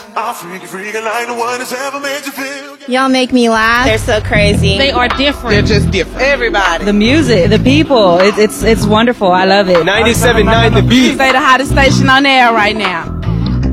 I'll freak you like the one that's ever made you feel. Y'all make me laugh. They're so crazy. They are different. They're just different. Everybody. The music, the people, it's wonderful. I love it. 97.9 The Beat. They the hottest station on air right now.